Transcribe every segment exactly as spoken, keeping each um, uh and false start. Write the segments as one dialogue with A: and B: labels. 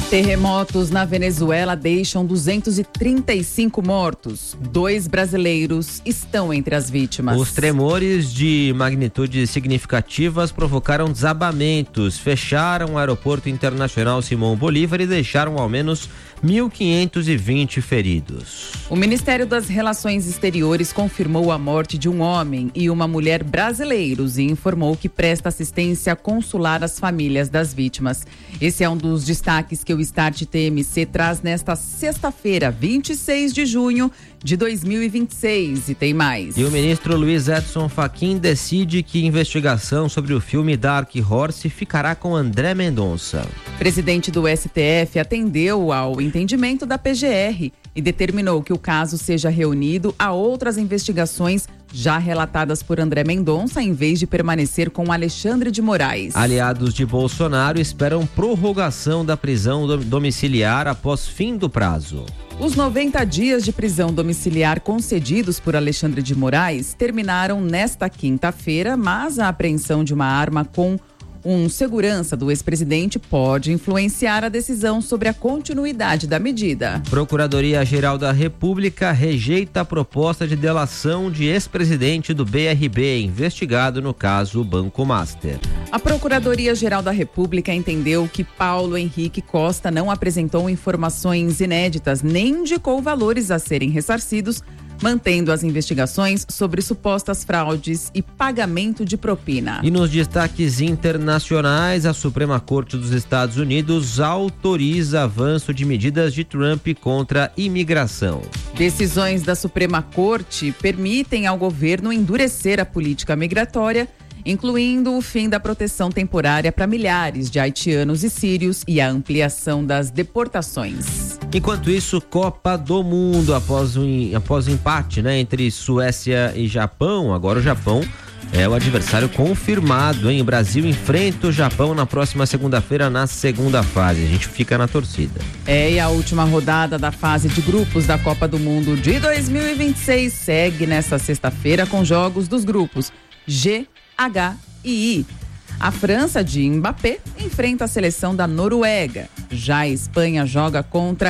A: Terremotos na Venezuela deixam duzentos e trinta e cinco mortos. Dois brasileiros estão entre as vítimas.
B: Os tremores de magnitudes significativas provocaram desabamentos, fecharam o aeroporto internacional Simão Bolívar e deixaram ao menos mil quinhentos e vinte feridos.
A: O Ministério das Relações Exteriores confirmou a morte de um homem e uma mulher brasileiros e informou que presta assistência consular às famílias das vítimas. Esse é um dos destaques que o Start T M C traz nesta sexta-feira, vinte e seis de junho de dois mil e vinte e seis. E tem mais.
B: E o ministro Luiz Edson Fachin decide que investigação sobre o filme Dark Horse ficará com André Mendonça.
A: Presidente do S T F atendeu ao entendimento da P G R e determinou que o caso seja reunido a outras investigações já relatadas por André Mendonça, em vez de permanecer com Alexandre de Moraes.
B: Aliados de Bolsonaro esperam prorrogação da prisão domiciliar após fim do prazo.
A: Os noventa dias de prisão domiciliar concedidos por Alexandre de Moraes terminaram nesta quinta-feira, mas a apreensão de uma arma com um segurança do ex-presidente pode influenciar a decisão sobre a continuidade da medida.
B: Procuradoria-Geral da República rejeita a proposta de delação de ex-presidente do B R B, investigado no caso Banco Master.
A: A Procuradoria-Geral da República entendeu que Paulo Henrique Costa não apresentou informações inéditas nem indicou valores a serem ressarcidos, mantendo as investigações sobre supostas fraudes e pagamento de propina.
B: E nos destaques internacionais, a Suprema Corte dos Estados Unidos autoriza avanço de medidas de Trump contra a imigração.
A: Decisões da Suprema Corte permitem ao governo endurecer a política migratória, incluindo o fim da proteção temporária para milhares de haitianos e sírios e a ampliação das deportações.
B: Enquanto isso, Copa do Mundo, após o um, após o um empate, né, entre Suécia e Japão, agora o Japão é o adversário confirmado, hein? O Brasil enfrenta o Japão na próxima segunda-feira, na segunda fase. A gente fica na torcida.
A: É, e a última rodada da fase de grupos da Copa do Mundo de dois mil e vinte e seis segue nesta sexta-feira com jogos dos grupos G, H e I. A França de Mbappé enfrenta a seleção da Noruega. Já a Espanha joga contra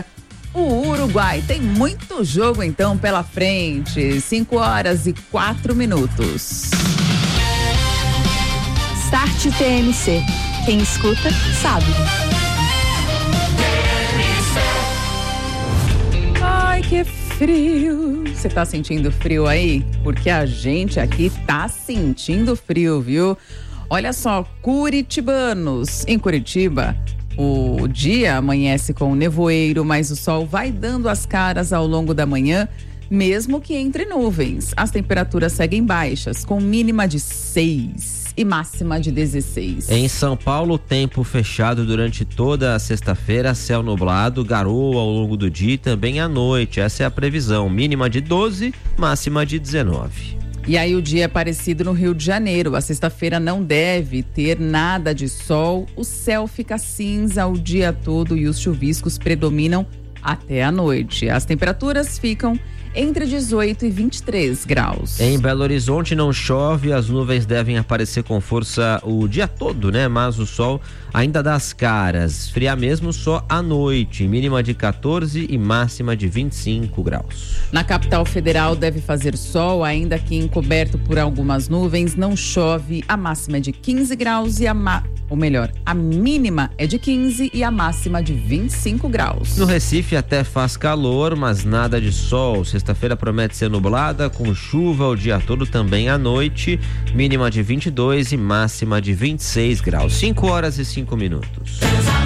A: o Uruguai. Tem muito jogo então pela frente. cinco horas e quatro minutos.
C: Start T M C. Quem escuta, sabe.
A: Ai, que frio. Você tá sentindo frio aí? Porque a gente aqui tá sentindo frio, viu? Olha só, curitibanos. Em Curitiba, o dia amanhece com nevoeiro, mas o sol vai dando as caras ao longo da manhã, mesmo que entre nuvens. As temperaturas seguem baixas, com mínima de seis e máxima de dezesseis.
B: Em São Paulo, tempo fechado durante toda a sexta-feira, céu nublado, garoa ao longo do dia e também à noite. Essa é a previsão, mínima de doze, máxima de dezenove.
A: E aí o dia é parecido no Rio de Janeiro. A sexta-feira não deve ter nada de sol. O céu fica cinza o dia todo e os chuviscos predominam até a noite. As temperaturas ficam entre dezoito e vinte e três graus.
B: Em Belo Horizonte não chove, as nuvens devem aparecer com força o dia todo, né? Mas o sol ainda dá as caras. Esfriar mesmo só à noite, mínima de quatorze e máxima de vinte e cinco graus.
A: Na capital federal deve fazer sol, ainda que encoberto por algumas nuvens, não chove. A máxima é de quinze graus e a ma... ou melhor, a mínima é de quinze e a máxima de vinte e cinco graus.
B: No Recife até faz calor, mas nada de sol. Sexta-feira promete ser nublada, com chuva o dia todo, também à noite, mínima de vinte e dois e máxima de vinte e seis graus. cinco horas e cinco minutos.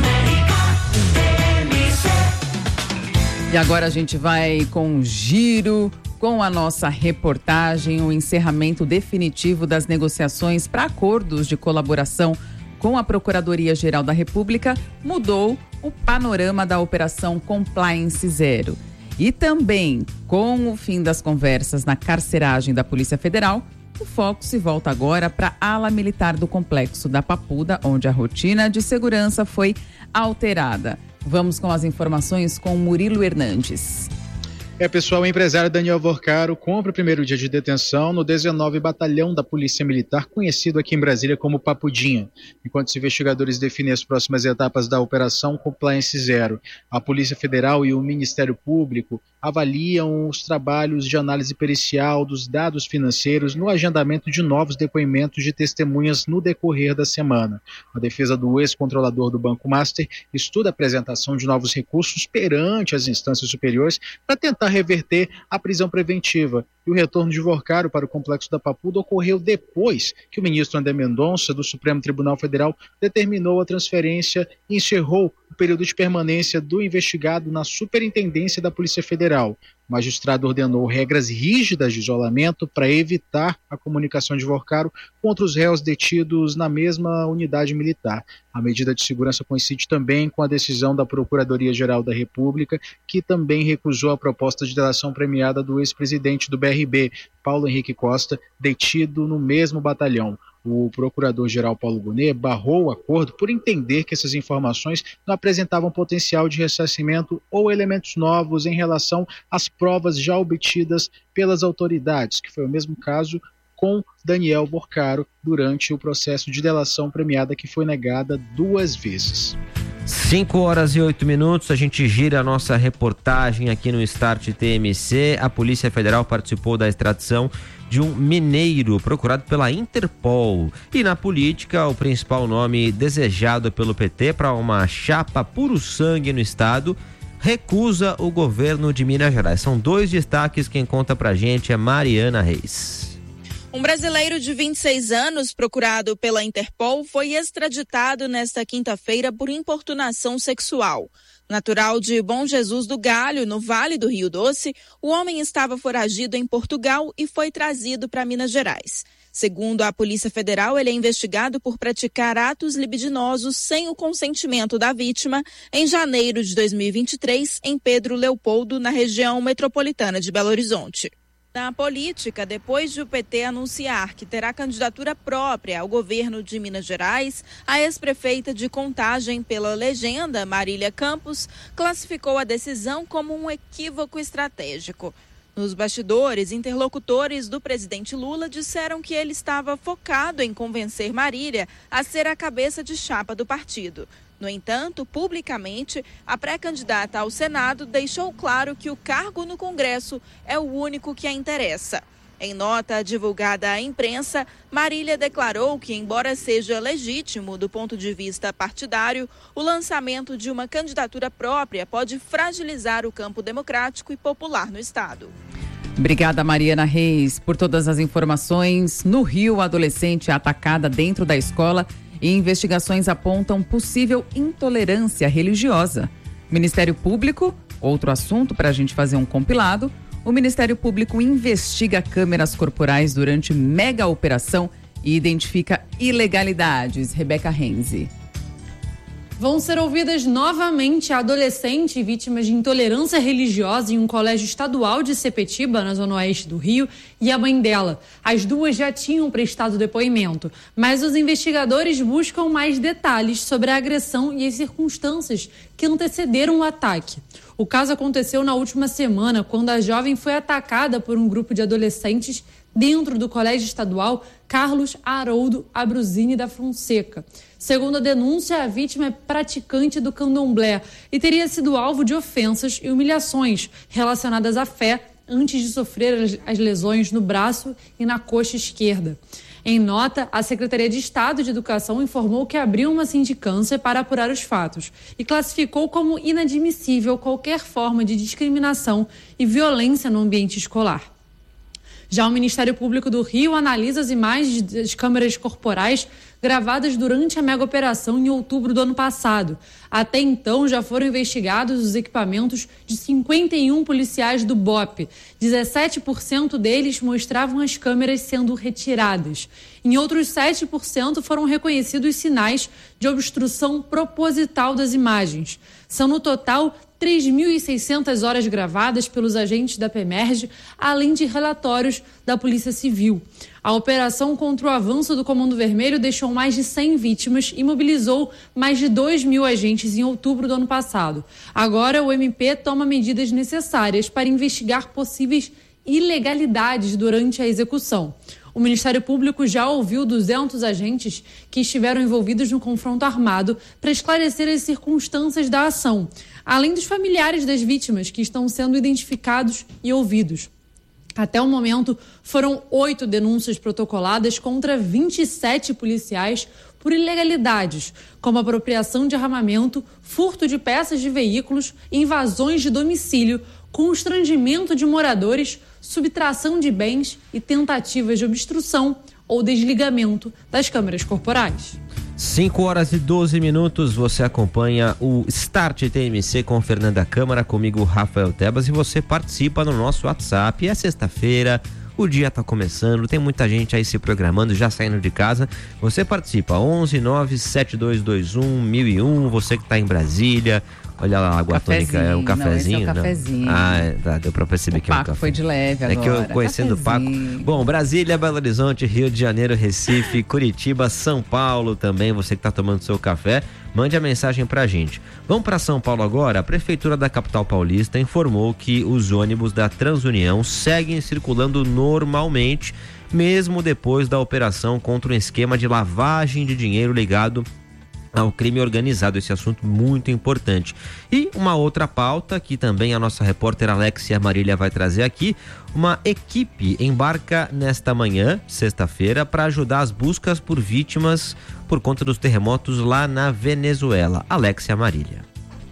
A: E agora a gente vai com um giro com a nossa reportagem, o encerramento definitivo das negociações para acordos de colaboração com a Procuradoria-Geral da República mudou o panorama da Operação Compliance Zero. E também, com o fim das conversas na carceragem da Polícia Federal, o foco se volta agora para a ala militar do complexo da Papuda, onde a rotina de segurança foi alterada. Vamos com as informações com Murilo Hernandes.
D: É, pessoal, o empresário Daniel Vorcaro cumpre o primeiro dia de detenção no dezenove Batalhão da Polícia Militar, conhecido aqui em Brasília como Papudinha. Enquanto os investigadores definem as próximas etapas da Operação Compliance Zero, a Polícia Federal e o Ministério Público avaliam os trabalhos de análise pericial dos dados financeiros no agendamento de novos depoimentos de testemunhas no decorrer da semana. A defesa do ex-controlador do Banco Master estuda a apresentação de novos recursos perante as instâncias superiores para tentar reverter a prisão preventiva. E o retorno de Vorcaro para o complexo da Papuda ocorreu depois que o ministro André Mendonça, do Supremo Tribunal Federal, determinou a transferência e encerrou o período de permanência do investigado na Superintendência da Polícia Federal. O magistrado ordenou regras rígidas de isolamento para evitar a comunicação de Vorcaro com outros réus detidos na mesma unidade militar. A medida de segurança coincide também com a decisão da Procuradoria-Geral da República, que também recusou a proposta de delação premiada do ex-presidente do B R B, Paulo Henrique Costa, detido no mesmo batalhão. O procurador-geral Paulo Gonet barrou o acordo por entender que essas informações não apresentavam potencial de ressarcimento ou elementos novos em relação às provas já obtidas pelas autoridades, que foi o mesmo caso com Daniel Vorcaro durante o processo de delação premiada, que foi negada duas vezes.
B: cinco horas e oito minutos, a gente gira a nossa reportagem aqui no Start T M C. A Polícia Federal participou da extradição de um mineiro procurado pela Interpol. E na política, o principal nome desejado pelo P T para uma chapa puro sangue no estado recusa o governo de Minas Gerais. São dois destaques, quem conta pra gente é Mariana Reis.
E: Um brasileiro de vinte e seis anos, procurado pela Interpol, foi extraditado nesta quinta-feira por importunação sexual. Natural de Bom Jesus do Galho, no Vale do Rio Doce, o homem estava foragido em Portugal e foi trazido para Minas Gerais. Segundo a Polícia Federal, ele é investigado por praticar atos libidinosos sem o consentimento da vítima em janeiro de dois mil e vinte e três, em Pedro Leopoldo, na região metropolitana de Belo Horizonte. Na política, depois de o P T anunciar que terá candidatura própria ao governo de Minas Gerais, a ex-prefeita de Contagem pela Legenda, Marília Campos, classificou a decisão como um equívoco estratégico. Nos bastidores, interlocutores do presidente Lula disseram que ele estava focado em convencer Marília a ser a cabeça de chapa do partido. No entanto, publicamente, a pré-candidata ao Senado deixou claro que o cargo no Congresso é o único que a interessa. Em nota divulgada à imprensa, Marília declarou que, embora seja legítimo do ponto de vista partidário, o lançamento de uma candidatura própria pode fragilizar o campo democrático e popular no estado.
A: Obrigada, Mariana Reis, por todas as informações. No Rio, a adolescente é atacada dentro da escola e investigações apontam possível intolerância religiosa. Ministério Público, outro assunto para a gente fazer um compilado, o Ministério Público investiga câmeras corporais durante mega operação e identifica ilegalidades. Rebeca Renzi.
F: Vão ser ouvidas novamente a adolescente vítima de intolerância religiosa em um colégio estadual de Sepetiba, na zona oeste do Rio, e a mãe dela. As duas já tinham prestado depoimento, mas os investigadores buscam mais detalhes sobre a agressão e as circunstâncias que antecederam o ataque. O caso aconteceu na última semana, quando a jovem foi atacada por um grupo de adolescentes dentro do colégio estadual Carlos Haroldo Abruzini da Fonseca. Segundo a denúncia, a vítima é praticante do candomblé e teria sido alvo de ofensas e humilhações relacionadas à fé antes de sofrer as lesões no braço e na coxa esquerda. Em nota, a Secretaria de Estado de Educação informou que abriu uma sindicância para apurar os fatos e classificou como inadmissível qualquer forma de discriminação e violência no ambiente escolar. Já o Ministério Público do Rio analisa as imagens das câmeras corporais gravadas durante a mega operação em outubro do ano passado. Até então, já foram investigados os equipamentos de cinquenta e um policiais do B O P. dezessete por cento deles mostravam as câmeras sendo retiradas. Em outros sete por cento foram reconhecidos sinais de obstrução proposital das imagens. São, no total, três mil e seiscentas horas gravadas pelos agentes da PEMERGE, além de relatórios da Polícia Civil. A operação contra o avanço do Comando Vermelho deixou mais de cem vítimas e mobilizou mais de dois mil agentes em outubro do ano passado. Agora, o M P toma medidas necessárias para investigar possíveis ilegalidades durante a execução. O Ministério Público já ouviu duzentos agentes que estiveram envolvidos no confronto armado para esclarecer as circunstâncias da ação, além dos familiares das vítimas que estão sendo identificados e ouvidos. Até o momento, foram oito denúncias protocoladas contra vinte e sete policiais por ilegalidades, como apropriação de armamento, furto de peças de veículos, invasões de domicílio, constrangimento de moradores, subtração de bens e tentativas de obstrução ou desligamento das câmeras corporais.
B: cinco horas e doze minutos, você acompanha o Start T M C com Fernanda Câmara, comigo Rafael Tebas, e você participa no nosso WhatsApp. É sexta-feira, o dia tá começando, tem muita gente aí se programando, já saindo de casa. Você participa, onze nove sete dois dois um mil e um, você que tá em Brasília. Olha lá, a água tônica é um cafezinho.
A: Não, esse é o cafezinho.
B: Não? Ah, é, tá, deu pra perceber
A: o
B: que é um
A: Paco
B: café.
A: foi de leve agora.
B: É que eu, conhecendo cafezinho. O Paco. Bom, Brasília, Belo Horizonte, Rio de Janeiro, Recife, Curitiba, São Paulo também, você que tá tomando seu café, mande a mensagem pra gente. Vamos pra São Paulo agora. A Prefeitura da capital paulista informou que os ônibus da Transunião seguem circulando normalmente, mesmo depois da operação contra um esquema de lavagem de dinheiro ligado ao crime organizado. Esse assunto muito importante. E uma outra pauta que também a nossa repórter Alexia Marília vai trazer aqui: uma equipe embarca nesta manhã, sexta-feira, para ajudar as buscas por vítimas por conta dos terremotos lá na Venezuela. Alexia Marília.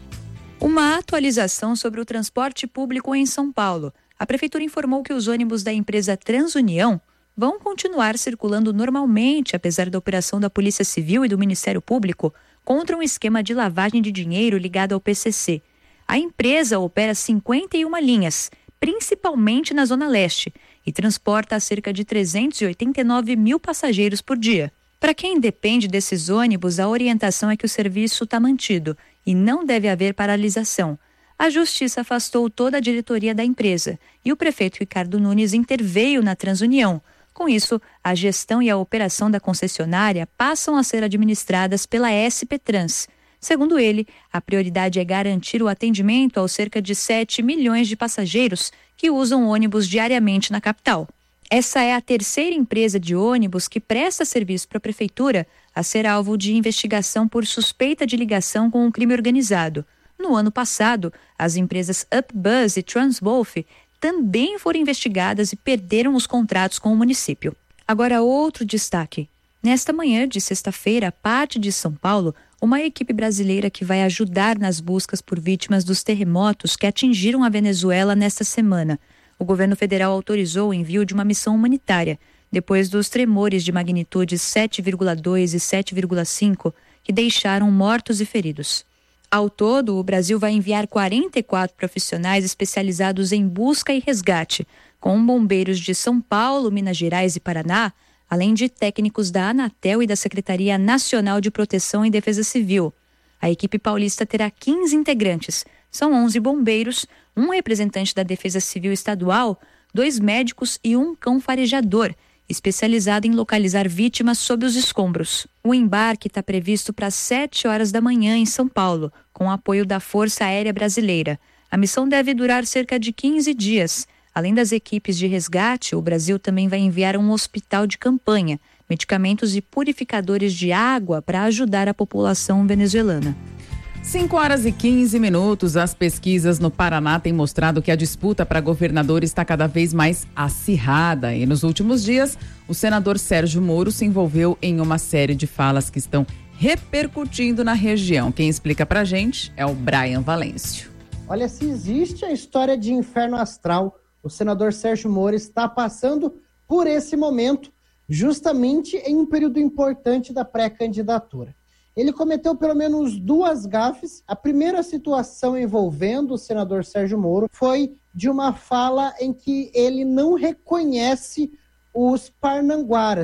G: Uma atualização sobre o transporte público em São Paulo. A Prefeitura informou que os ônibus da empresa Transunião vão continuar circulando normalmente, apesar da operação da Polícia Civil e do Ministério Público contra um esquema de lavagem de dinheiro ligado ao P C C. A empresa opera cinquenta e uma linhas, principalmente na Zona Leste, e transporta cerca de trezentos e oitenta e nove mil passageiros por dia. Para quem depende desses ônibus, a orientação é que o serviço está mantido e não deve haver paralisação. A Justiça afastou toda a diretoria da empresa e o prefeito Ricardo Nunes interveio na Transunião. Com isso, a gestão e a operação da concessionária passam a ser administradas pela S P Trans. Segundo ele, a prioridade é garantir o atendimento aos cerca de sete milhões de passageiros que usam ônibus diariamente na capital. Essa é a terceira empresa de ônibus que presta serviço para a prefeitura a ser alvo de investigação por suspeita de ligação com o crime organizado. No ano passado, as empresas UpBus e Transwolf também foram investigadas e perderam os contratos com o município. Agora, outro destaque. Nesta manhã de sexta-feira, parte de São Paulo, uma equipe brasileira que vai ajudar nas buscas por vítimas dos terremotos que atingiram a Venezuela nesta semana. O governo federal autorizou o envio de uma missão humanitária, depois dos tremores de magnitude sete vírgula dois e sete vírgula cinco que deixaram mortos e feridos. Ao todo, o Brasil vai enviar quarenta e quatro profissionais especializados em busca e resgate, com bombeiros de São Paulo, Minas Gerais e Paraná, além de técnicos da Anatel e da Secretaria Nacional de Proteção e Defesa Civil. A equipe paulista terá quinze integrantes, são onze bombeiros, um representante da Defesa Civil Estadual, dois médicos e um cão farejador, especializado em localizar vítimas sob os escombros. O embarque está previsto para sete horas da manhã em São Paulo, com o apoio da Força Aérea Brasileira. A missão deve durar cerca de quinze dias. Além das equipes de resgate, o Brasil também vai enviar um hospital de campanha, medicamentos e purificadores de água para ajudar a população venezuelana.
A: cinco horas e quinze minutos. As pesquisas no Paraná têm mostrado que a disputa para governador está cada vez mais acirrada. E nos últimos dias, o senador Sérgio Moro se envolveu em uma série de falas que estão repercutindo na região. Quem explica pra gente é o Brian Valêncio.
H: Olha, se existe a história de inferno astral, o senador Sérgio Moro está passando por esse momento, justamente em um período importante da pré-candidatura. Ele cometeu pelo menos duas gafes. A primeira situação envolvendo o senador Sérgio Moro foi de uma fala em que ele não reconhece os parnanguaras, que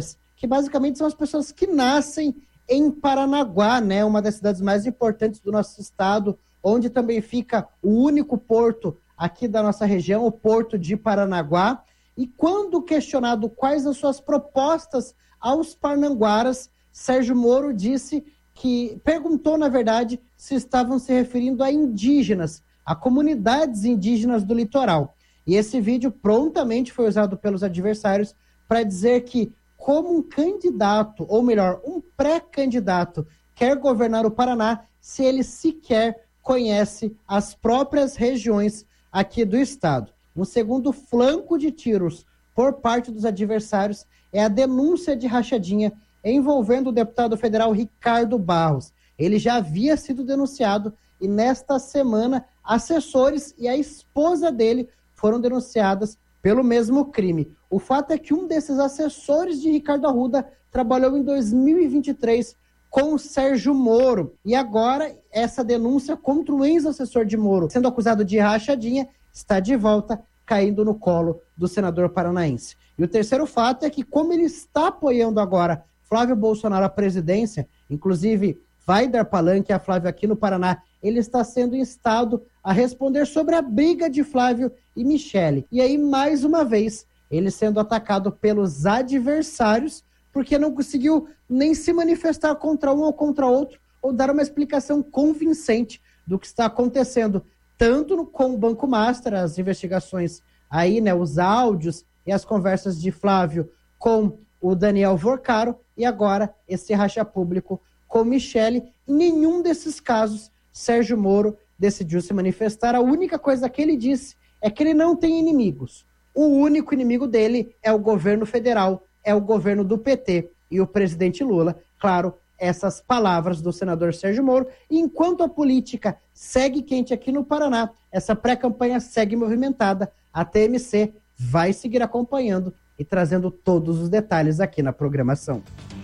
H: que basicamente são as pessoas que nascem em Paranaguá, né, uma das cidades mais importantes do nosso estado, onde também fica o único porto aqui da nossa região, o Porto de Paranaguá. E quando questionado quais as suas propostas aos parnanguaras, Sérgio Moro disse que, perguntou na verdade, se estavam se referindo a indígenas, a comunidades indígenas do litoral. E esse vídeo prontamente foi usado pelos adversários para dizer que, como um candidato, ou melhor, um pré-candidato, quer governar o Paraná, se ele sequer conhece as próprias regiões aqui do estado. Um segundo flanco de tiros por parte dos adversários é a denúncia de rachadinha envolvendo o deputado federal Ricardo Barros. Ele já havia sido denunciado e nesta semana assessores e a esposa dele foram denunciadas pelo mesmo crime. O fato é que um desses assessores de Ricardo Arruda trabalhou em dois mil e vinte e três com o Sérgio Moro. E agora, essa denúncia contra o ex-assessor de Moro, sendo acusado de rachadinha, está de volta, caindo no colo do senador paranaense. E o terceiro fato é que, como ele está apoiando agora Flávio Bolsonaro à presidência, inclusive vai dar palanque a Flávio aqui no Paraná, ele está sendo instado a responder sobre a briga de Flávio e Michele. E aí, mais uma vez, ele sendo atacado pelos adversários, porque não conseguiu nem se manifestar contra um ou contra outro, ou dar uma explicação convincente do que está acontecendo, tanto no, com o Banco Master, as investigações aí, né, os áudios e as conversas de Flávio com o Daniel Vorcaro, e agora esse racha público com Michele. Em nenhum desses casos, Sérgio Moro decidiu se manifestar. A única coisa que ele disse é que ele não tem inimigos. O único inimigo dele é o governo federal, é o governo do P T e o presidente Lula. Claro, essas palavras do senador Sérgio Moro. E enquanto a política segue quente aqui no Paraná, essa pré-campanha segue movimentada, a T M C vai seguir acompanhando e trazendo todos os detalhes aqui na programação.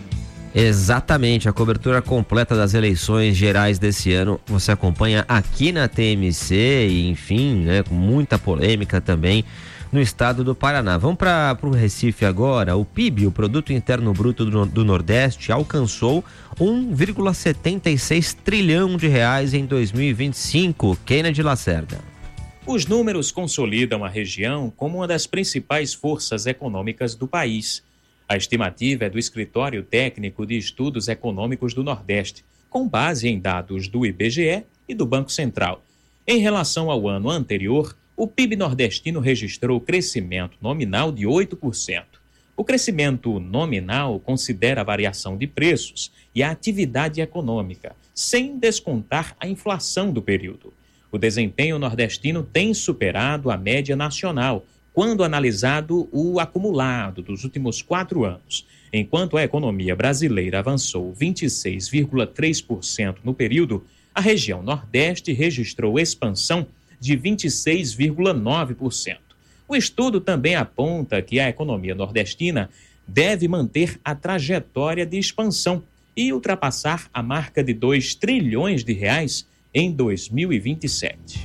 B: Exatamente, a cobertura completa das eleições gerais desse ano você acompanha aqui na T M C e, enfim, né, com muita polêmica também no estado do Paraná. Vamos para o Recife agora. O P I B, o Produto Interno Bruto do, do Nordeste, alcançou um vírgula setenta e seis trilhão de reais em dois mil e vinte e cinco. Kennedy Lacerda.
I: Os números consolidam a região como uma das principais forças econômicas do país. A estimativa é do Escritório Técnico de Estudos Econômicos do Nordeste, com base em dados do I B G E e do Banco Central. Em relação ao ano anterior, o P I B nordestino registrou crescimento nominal de oito por cento. O crescimento nominal considera a variação de preços e a atividade econômica, sem descontar a inflação do período. O desempenho nordestino tem superado a média nacional, quando analisado o acumulado dos últimos quatro anos. Enquanto a economia brasileira avançou vinte e seis vírgula três por cento no período, a região Nordeste registrou expansão de vinte e seis vírgula nove por cento. O estudo também aponta que a economia nordestina deve manter a trajetória de expansão e ultrapassar a marca de dois trilhões de reais em dois mil e vinte e sete.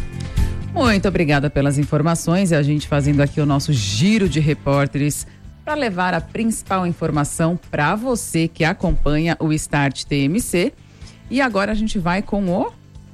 A: Muito obrigada pelas informações e a gente fazendo aqui o nosso giro de repórteres para levar a principal informação para você que acompanha o Start T M C. E agora a gente vai com o...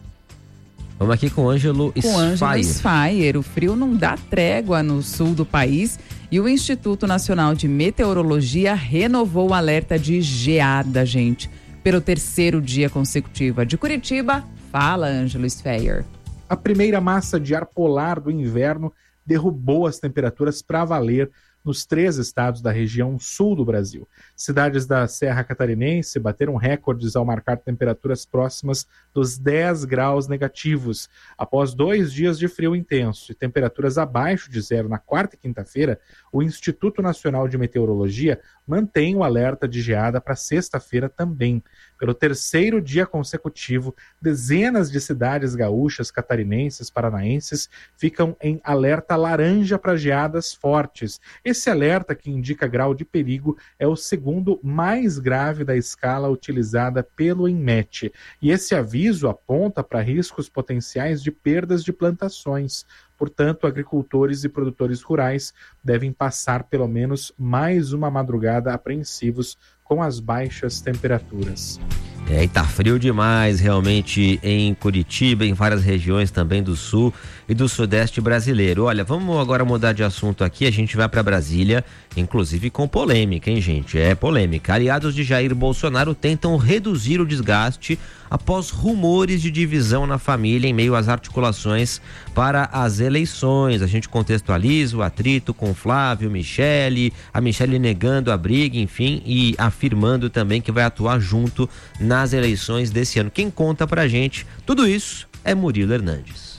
B: Vamos aqui com o Ângelo
A: Com o Ângelo Sfayer. O frio não dá trégua no sul do país e o Instituto Nacional de Meteorologia renovou o alerta de geada, gente, pelo terceiro dia consecutivo. De Curitiba, fala Ângelo Sfayer.
J: A primeira massa de ar polar do inverno derrubou as temperaturas para valer nos três estados da região sul do Brasil. Cidades da Serra Catarinense bateram recordes ao marcar temperaturas próximas dos dez graus negativos. Após dois dias de frio intenso e temperaturas abaixo de zero na quarta e quinta-feira, o Instituto Nacional de Meteorologia mantém o alerta de geada para sexta-feira também. Pelo terceiro dia consecutivo, dezenas de cidades gaúchas, catarinenses, paranaenses ficam em alerta laranja para geadas fortes. Esse alerta, que indica grau de perigo, é o segundo mais grave da escala utilizada pelo INMET. E esse aviso aponta para riscos potenciais de perdas de plantações. Portanto, agricultores e produtores rurais devem passar pelo menos mais uma madrugada apreensivos com as baixas temperaturas.
B: É, e tá frio demais realmente em Curitiba, em várias regiões também do sul e do sudeste brasileiro. Olha, vamos agora mudar de assunto aqui, a gente vai para Brasília, inclusive com polêmica, hein, gente? É polêmica. Aliados de Jair Bolsonaro tentam reduzir o desgaste após rumores de divisão na família em meio às articulações para as eleições. A gente contextualiza o atrito com Flávio, Michele, a Michele negando a briga, enfim, e afirmando também que vai atuar junto nas eleições desse ano. Quem conta pra gente tudo isso é Murilo Hernandes.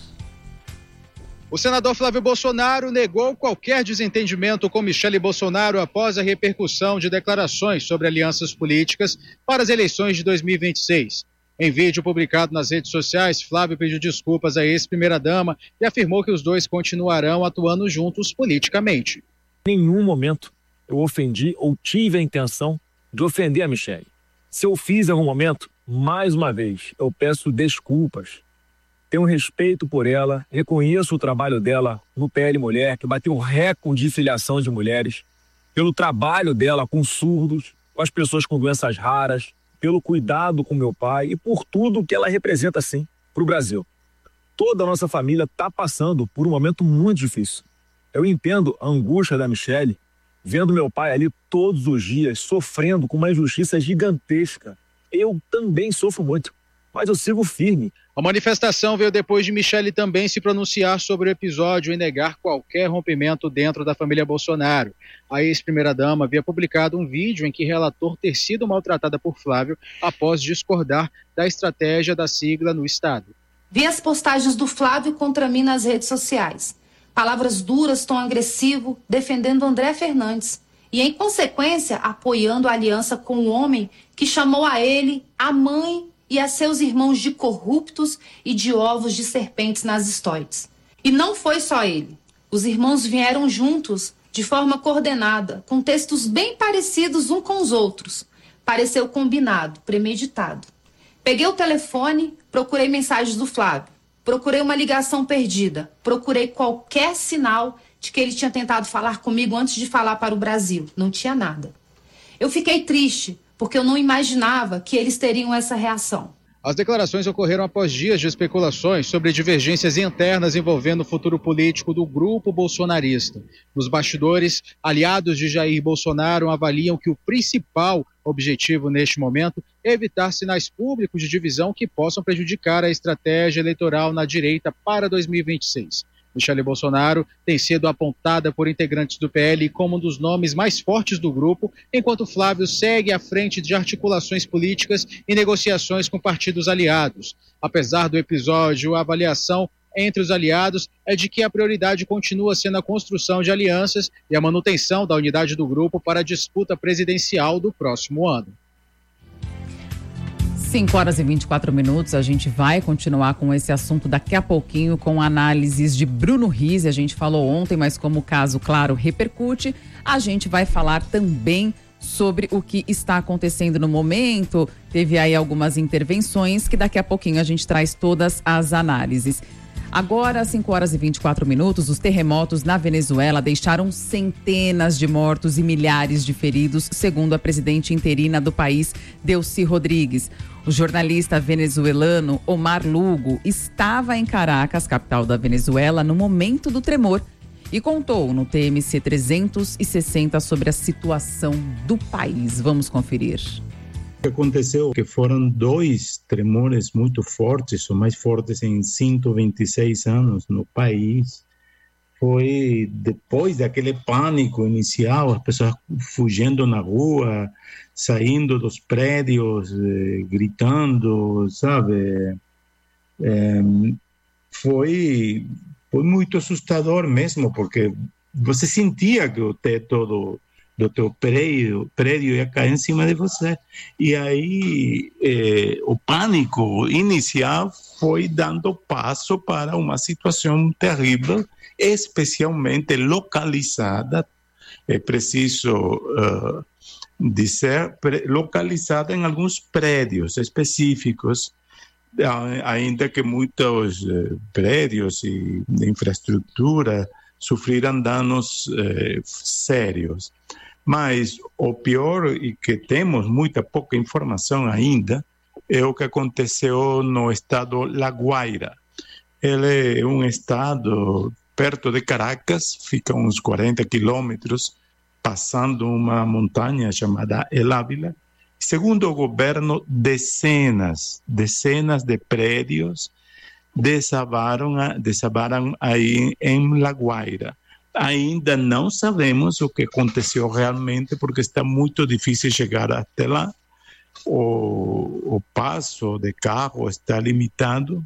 D: O senador Flávio Bolsonaro negou qualquer desentendimento com Michele Bolsonaro após a repercussão de declarações sobre alianças políticas para as eleições de dois mil e vinte e seis. Em vídeo publicado nas redes sociais, Flávio pediu desculpas à ex-primeira-dama e afirmou que os dois continuarão atuando juntos politicamente.
K: Em nenhum momento eu ofendi ou tive a intenção de ofender a Michele. Se eu fiz em algum momento, mais uma vez, eu peço desculpas. Tenho respeito por ela, reconheço o trabalho dela no P L Mulher, que bateu recorde de filiação de mulheres, pelo trabalho dela com surdos, com as pessoas com doenças raras, pelo cuidado com meu pai e por tudo que ela representa, sim, para o Brasil. Toda a nossa família está passando por um momento muito difícil. Eu entendo a angústia da Michele, vendo meu pai ali todos os dias, sofrendo com uma injustiça gigantesca. Eu também sofro muito, mas eu sigo firme.
D: A manifestação veio depois de Michele também se pronunciar sobre o episódio e negar qualquer rompimento dentro da família Bolsonaro. A ex-primeira-dama havia publicado um vídeo em que relatou ter sido maltratada por Flávio após discordar da estratégia da sigla no estado.
L: Vi as postagens do Flávio contra mim nas redes sociais. Palavras duras, tom agressivo, defendendo André Fernandes. E, em consequência, apoiando a aliança com o homem que chamou a ele, a mãe e a seus irmãos de corruptos e de ovos de serpentes nas estoides. E não foi só ele. Os irmãos vieram juntos, de forma coordenada, com textos bem parecidos uns com os outros. Pareceu combinado, premeditado. Peguei o telefone, procurei mensagens do Flávio. Procurei uma ligação perdida. Procurei qualquer sinal de que ele tinha tentado falar comigo antes de falar para o Brasil. Não tinha nada. Eu fiquei triste, porque eu não imaginava que eles teriam essa reação.
D: As declarações ocorreram após dias de especulações sobre divergências internas envolvendo o futuro político do grupo bolsonarista. Nos bastidores, aliados de Jair Bolsonaro avaliam que o principal objetivo neste momento é evitar sinais públicos de divisão que possam prejudicar a estratégia eleitoral na direita para dois mil e vinte e seis. Michele Bolsonaro tem sido apontada por integrantes do P L como um dos nomes mais fortes do grupo, enquanto Flávio segue à frente de articulações políticas e negociações com partidos aliados. Apesar do episódio, a avaliação entre os aliados é de que a prioridade continua sendo a construção de alianças e a manutenção da unidade do grupo para a disputa presidencial do próximo ano.
A: cinco horas e vinte e quatro minutos, a gente vai continuar com esse assunto daqui a pouquinho com análises de Bruno Rizzi. A gente falou ontem, mas como o caso, claro, repercute, a gente vai falar também sobre o que está acontecendo no momento. Teve aí algumas intervenções que daqui a pouquinho a gente traz todas as análises. Agora, cinco horas e vinte e quatro minutos, os terremotos na Venezuela deixaram centenas de mortos e milhares de feridos, segundo a presidente interina do país, Delcy Rodrigues. O jornalista venezuelano Omar Lugo estava em Caracas, capital da Venezuela, no momento do tremor e contou no T M C trezentos e sessenta sobre a situação do país. Vamos conferir.
M: O que aconteceu que foram dois tremores muito fortes, os mais fortes em cento e vinte e seis anos no país. Foi depois daquele pânico inicial, as pessoas fugindo na rua, saindo dos prédios, eh, gritando, sabe? Eh, foi, foi muito assustador mesmo, porque você sentia que o teto do, do teu prédio, prédio ia cair em cima de você. E aí eh, o pânico inicial foi dando passo para uma situação terrível, especialmente localizada, é preciso uh, dizer, localizada em alguns prédios específicos, ainda que muitos uh, prédios e de infraestrutura sofreram danos uh, sérios. Mas o pior, e que temos muita pouca informação ainda, é o que aconteceu no estado La Guaira. Ele é um estado perto de Caracas, fica uns quarenta quilômetros, passando uma montanha chamada El Ávila. Segundo o governo, dezenas, dezenas de prédios desabaram, desabaram aí em La Guaira. Ainda não sabemos o que aconteceu realmente, porque está muito difícil chegar até lá. O, o passo de carro está limitado.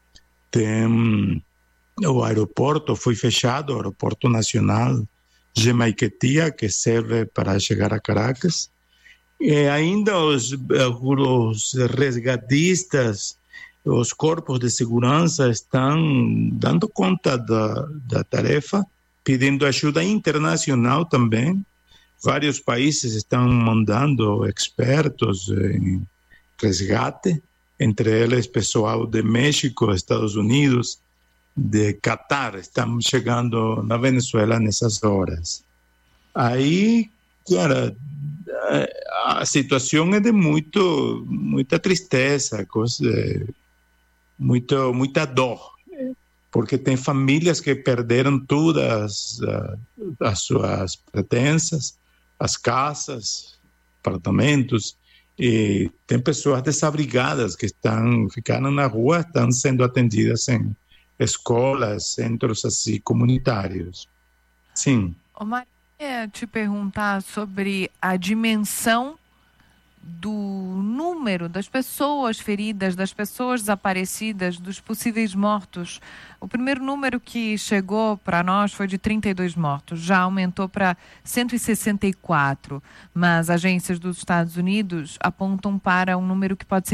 M: Tem, o aeroporto foi fechado, o aeroporto nacional de Maiquetía, que serve para chegar a Caracas. E ainda os, os resgatistas, os corpos de segurança estão dando conta da, da tarefa, pedindo ajuda internacional também. Vários países estão mandando expertos em resgate, entre eles pessoal de México, Estados Unidos, de Catar, estamos chegando na Venezuela nessas horas. Aí, cara, a situação é de muito, muita tristeza, coisa, muito, muita dor, porque tem famílias que perderam todas as suas pertences, as casas, apartamentos, e tem pessoas desabrigadas que estão ficaram na rua, estão sendo atendidas em escolas, centros assim comunitários. Sim.
N: Ô, Maria, te perguntar sobre a dimensão do número das pessoas feridas, das pessoas desaparecidas, dos possíveis mortos. O primeiro número que chegou para nós foi de trinta e dois mortos, já aumentou para cento e sessenta e quatro, mas agências dos Estados Unidos apontam para um número que pode ser